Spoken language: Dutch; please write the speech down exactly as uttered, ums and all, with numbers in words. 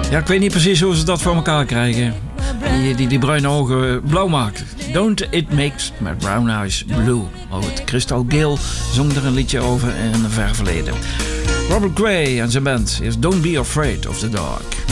Ja, ik weet niet precies hoe ze dat voor elkaar krijgen. Die, die, die bruine ogen blauw maakt. Don't It Makes My Brown Eyes Blue. Oh, het Crystal Gayle zong er een liedje over in een ver verleden. Robert Gray en zijn band is Don't Be Afraid of the Dark.